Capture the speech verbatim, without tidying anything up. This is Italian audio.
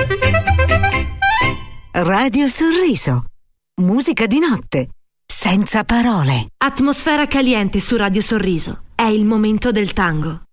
Radio Sorriso. Musica di notte, senza parole. Atmosfera caliente su Radio Sorriso. È il momento del tango.